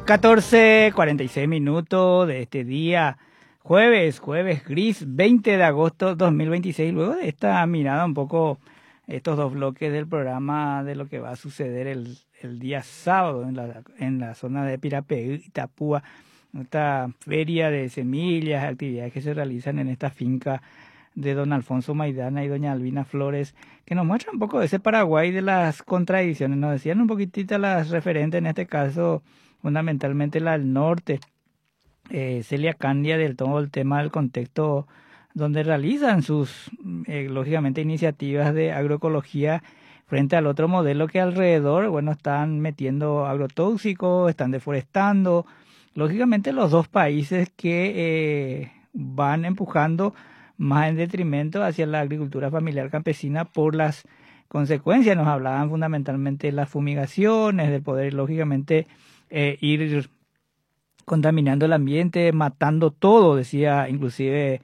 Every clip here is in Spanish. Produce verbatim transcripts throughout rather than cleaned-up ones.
catorce, cuarenta y seis minutos de este día, jueves, jueves gris, veinte de agosto dos mil veintiséis. Luego de esta mirada un poco, estos dos bloques del programa de lo que va a suceder el, el día sábado en la, en la zona de Pirapeú, Itapúa, esta feria de semillas, actividades que se realizan en esta finca de don Alfonso Maidana y doña Albina Flores, que nos muestra un poco de ese Paraguay de las contradicciones. Nos decían un poquitito las referentes, en este caso fundamentalmente la del norte, eh, Celia Candia, del todo el tema del contexto donde realizan sus, eh, lógicamente, iniciativas de agroecología frente al otro modelo que alrededor, bueno, están metiendo agrotóxicos, están deforestando, lógicamente los dos países que eh, van empujando más en detrimento hacia la agricultura familiar campesina por las consecuencias. Nos hablaban fundamentalmente de las fumigaciones, del poder, lógicamente, eh, ir contaminando el ambiente, matando todo, decía inclusive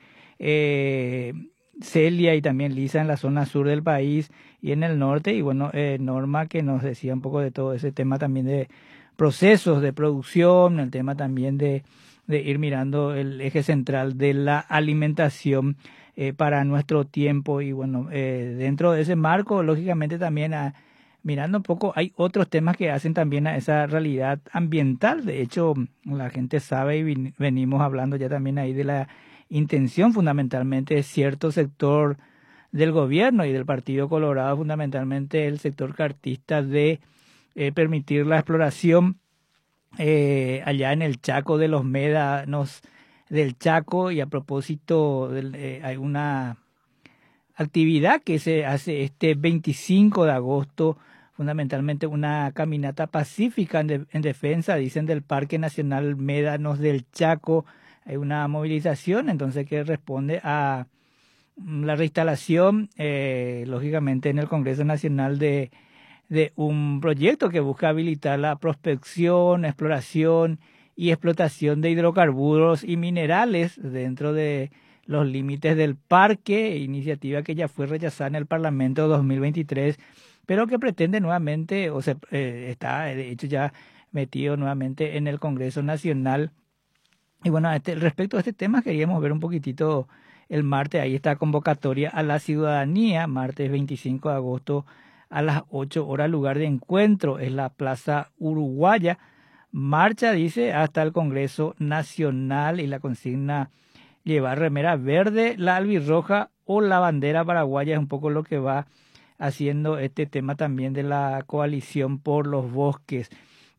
eh, Celia y también Lisa en la zona sur del país y en el norte. Y bueno, eh, Norma, que nos decía un poco de todo ese tema también de procesos de producción, el tema también de de ir mirando el eje central de la alimentación eh, para nuestro tiempo. Y bueno, eh, dentro de ese marco, lógicamente también a, mirando un poco, hay otros temas que hacen también a esa realidad ambiental. De hecho, la gente sabe y vin, venimos hablando ya también ahí de la intención fundamentalmente de cierto sector del gobierno y del Partido Colorado, fundamentalmente el sector cartista, de eh, permitir la exploración Eh, allá en el Chaco, de los médanos del Chaco. Y a propósito, de, eh, hay una actividad que se hace este veinticinco de agosto, fundamentalmente una caminata pacífica en, de, en defensa, dicen, del Parque Nacional Médanos del Chaco. Hay una movilización entonces que responde a la reinstalación, eh, lógicamente, en el Congreso Nacional de de un proyecto que busca habilitar la prospección, exploración y explotación de hidrocarburos y minerales dentro de los límites del parque, iniciativa que ya fue rechazada en el Parlamento dos mil veintitrés, pero que pretende nuevamente, o sea, eh, está de hecho ya metido nuevamente en el Congreso Nacional. Y bueno, este, respecto a este tema queríamos ver un poquitito el martes, ahí está convocatoria a la ciudadanía, martes veinticinco de agosto, a las ocho horas, lugar de encuentro es la Plaza Uruguaya. Marcha, dice, hasta el Congreso Nacional, y la consigna: llevar remera verde, la albirroja o la bandera paraguaya. Es un poco lo que va haciendo este tema también de la coalición por los bosques.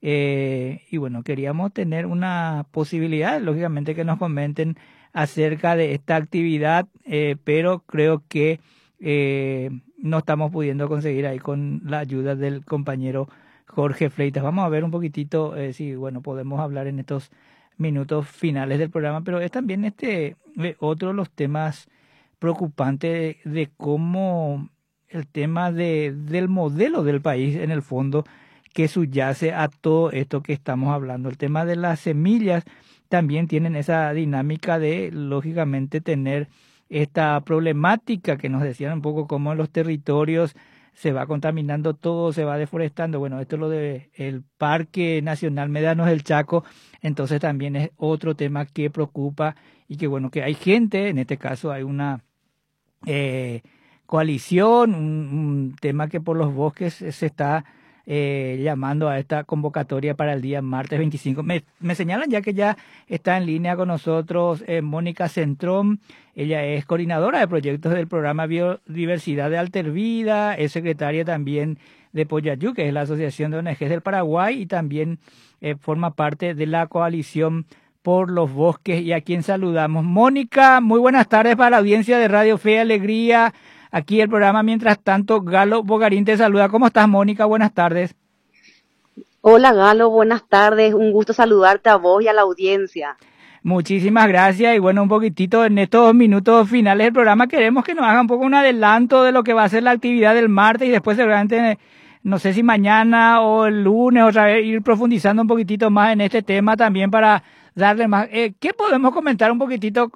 Eh, y bueno, queríamos tener una posibilidad, lógicamente, que nos comenten acerca de esta actividad, eh, pero creo que eh, no estamos pudiendo conseguir ahí con la ayuda del compañero Jorge Fleitas. Vamos a ver un poquitito eh, si bueno podemos hablar en estos minutos finales del programa, pero es también este eh, otro de los temas preocupantes de, de cómo el tema de, del modelo del país, en el fondo, que subyace a todo esto que estamos hablando. El tema de las semillas también tienen esa dinámica de, lógicamente, tener esta problemática que nos decían un poco cómo en los territorios se va contaminando todo, se va deforestando. Bueno, esto es lo de el Parque Nacional Médanos del Chaco, entonces también es otro tema que preocupa, y que bueno, que hay gente, en este caso hay una eh, coalición, un, un tema que por los bosques se está Eh, llamando a esta convocatoria para el día martes veinticinco. Me, me señalan ya que ya está en línea con nosotros eh, Mónica Centrón. Ella es coordinadora de proyectos del programa Biodiversidad de Altervida, es secretaria también de Poyayú, que es la Asociación de O N Ges del Paraguay, y también eh, forma parte de la coalición por los bosques, y a quien saludamos. Mónica, muy buenas tardes para la audiencia de Radio Fe y Alegría. Aquí el programa Mientras Tanto, Galo Bogarín te saluda. ¿Cómo estás, Mónica? Buenas tardes. Hola, Galo, buenas tardes. Un gusto saludarte a vos y a la audiencia. Muchísimas gracias. Y bueno, un poquitito en estos minutos finales del programa queremos que nos haga un poco un adelanto de lo que va a ser la actividad del martes, y después seguramente, no sé si mañana o el lunes, otra vez ir profundizando un poquitito más en este tema también para darle más. Eh, ¿Qué podemos comentar un poquitito